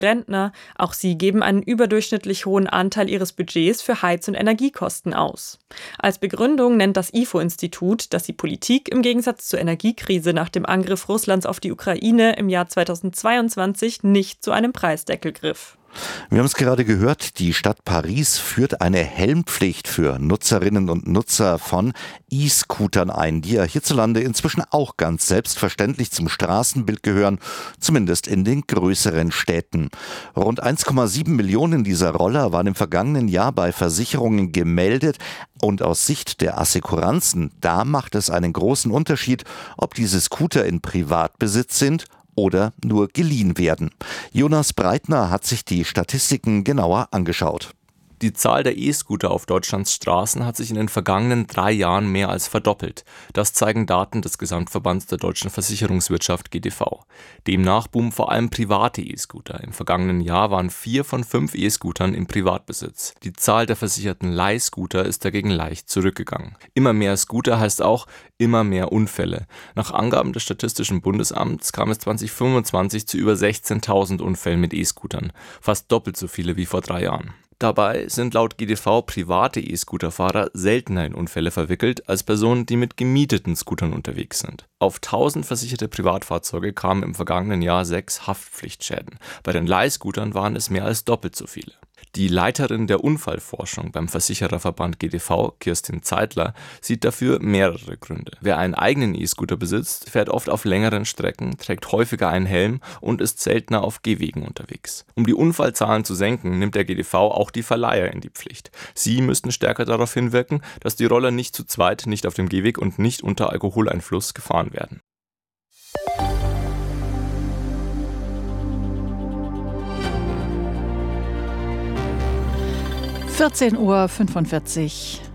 Rentner, auch sie geben einen überdurchschnittlich hohen Anteil ihres Budgets für Heiz- und Energiekosten aus. Als Begründung nennt das IFO-Institut, dass die Politik im Gegensatz zur Energiekrise nach dem Angriff Russlands auf die Ukraine im Jahr 2022 nicht zu einem Preisdeckel griff. Wir haben es gerade gehört, die Stadt Paris führt eine Helmpflicht für Nutzerinnen und Nutzer von E-Scootern ein, die ja hierzulande inzwischen auch ganz selbstverständlich zum Straßenbild gehören, zumindest in den größeren Städten. Rund 1,7 Millionen dieser Roller waren im vergangenen Jahr bei Versicherungen gemeldet und aus Sicht der Assekuranzen, da macht es einen großen Unterschied, ob diese Scooter in Privatbesitz sind oder nur geliehen werden. Jonas Breitner hat sich die Statistiken genauer angeschaut. Die Zahl der E-Scooter auf Deutschlands Straßen hat sich in den vergangenen 3 Jahren mehr als verdoppelt. Das zeigen Daten des Gesamtverbands der deutschen Versicherungswirtschaft GDV. Demnach boomen vor allem private E-Scooter. Im vergangenen Jahr waren 4 von 5 E-Scootern im Privatbesitz. Die Zahl der versicherten Leihscooter ist dagegen leicht zurückgegangen. Immer mehr Scooter heißt auch immer mehr Unfälle. Nach Angaben des Statistischen Bundesamts kam es 2025 zu über 16.000 Unfällen mit E-Scootern. Fast doppelt so viele wie vor 3 Jahren. Dabei sind laut GDV private E-Scooter-Fahrer seltener in Unfälle verwickelt als Personen, die mit gemieteten Scootern unterwegs sind. Auf 1000 versicherte Privatfahrzeuge kamen im vergangenen Jahr 6 Haftpflichtschäden. Bei den Leihscootern waren es mehr als doppelt so viele. Die Leiterin der Unfallforschung beim Versichererverband GDV, Kirstin Zeitler, sieht dafür mehrere Gründe. Wer einen eigenen E-Scooter besitzt, fährt oft auf längeren Strecken, trägt häufiger einen Helm und ist seltener auf Gehwegen unterwegs. Um die Unfallzahlen zu senken, nimmt der GDV auch die Verleiher in die Pflicht. Sie müssten stärker darauf hinwirken, dass die Roller nicht zu zweit, nicht auf dem Gehweg und nicht unter Alkoholeinfluss gefahren werden. 14:45 Uhr.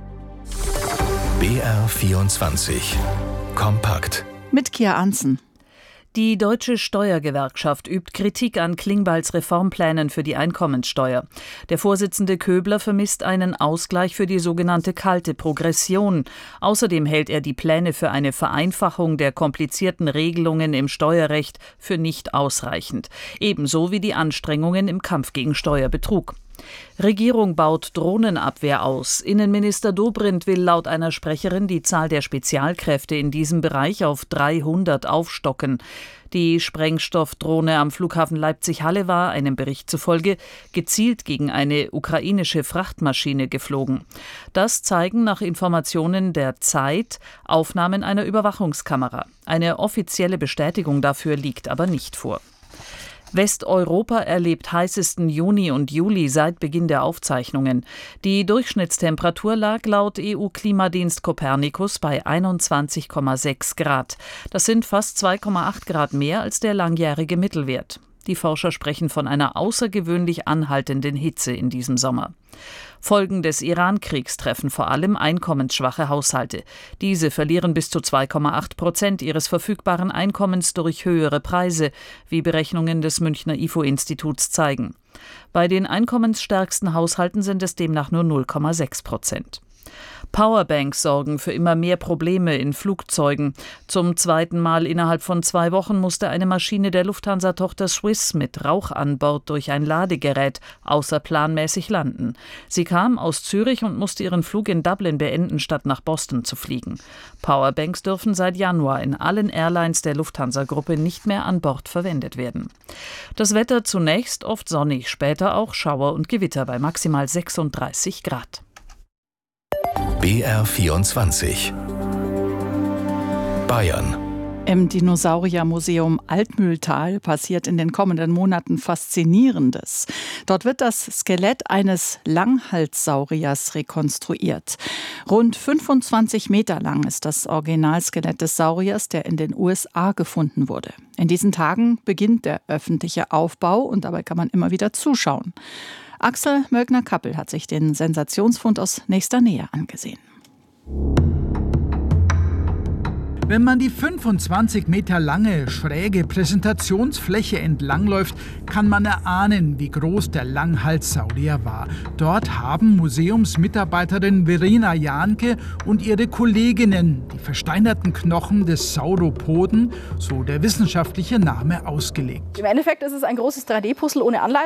BR24 Kompakt Mit Kia Anzen. Die Deutsche Steuergewerkschaft übt Kritik an Klingbeils Reformplänen für die Einkommensteuer. Der Vorsitzende Köbler vermisst einen Ausgleich für die sogenannte kalte Progression. Außerdem hält er die Pläne für eine Vereinfachung der komplizierten Regelungen im Steuerrecht für nicht ausreichend. Ebenso wie die Anstrengungen im Kampf gegen Steuerbetrug. Regierung baut Drohnenabwehr aus. Innenminister Dobrindt will laut einer Sprecherin die Zahl der Spezialkräfte in diesem Bereich auf 300 aufstocken. Die Sprengstoffdrohne am Flughafen Leipzig-Halle war, einem Bericht zufolge, gezielt gegen eine ukrainische Frachtmaschine geflogen. Das zeigen nach Informationen der Zeit Aufnahmen einer Überwachungskamera. Eine offizielle Bestätigung dafür liegt aber nicht vor. Westeuropa erlebt heißesten Juni und Juli seit Beginn der Aufzeichnungen. Die Durchschnittstemperatur lag laut EU-Klimadienst Copernicus bei 21,6 Grad. Das sind fast 2,8 Grad mehr als der langjährige Mittelwert. Die Forscher sprechen von einer außergewöhnlich anhaltenden Hitze in diesem Sommer. Folgen des Iran-Kriegs treffen vor allem einkommensschwache Haushalte. Diese verlieren bis zu 2,8% ihres verfügbaren Einkommens durch höhere Preise, wie Berechnungen des Münchner IFO-Instituts zeigen. Bei den einkommensstärksten Haushalten sind es demnach nur 0,6%. Powerbanks sorgen für immer mehr Probleme in Flugzeugen. Zum zweiten Mal innerhalb von 2 Wochen musste eine Maschine der Lufthansa-Tochter Swiss mit Rauch an Bord durch ein Ladegerät außerplanmäßig landen. Sie kam aus Zürich und musste ihren Flug in Dublin beenden, statt nach Boston zu fliegen. Powerbanks dürfen seit Januar in allen Airlines der Lufthansa-Gruppe nicht mehr an Bord verwendet werden. Das Wetter zunächst oft sonnig, später auch Schauer und Gewitter bei maximal 36 Grad. BR24 Bayern. Im Dinosauriermuseum Altmühltal passiert in den kommenden Monaten Faszinierendes. Dort wird das Skelett eines Langhalssauriers rekonstruiert. Rund 25 Meter lang ist das Originalskelett des Sauriers, der in den USA gefunden wurde. In diesen Tagen beginnt der öffentliche Aufbau und dabei kann man immer wieder zuschauen. Axel Möckner-Kappel hat sich den Sensationsfund aus nächster Nähe angesehen. Wenn man die 25 Meter lange, schräge Präsentationsfläche entlangläuft, kann man erahnen, wie groß der Langhalssaurier war. Dort haben Museumsmitarbeiterin Verena Jahnke und ihre Kolleginnen die versteinerten Knochen des Sauropoden, so der wissenschaftliche Name, ausgelegt. Im Endeffekt ist es ein großes 3D-Puzzle ohne Anleitung.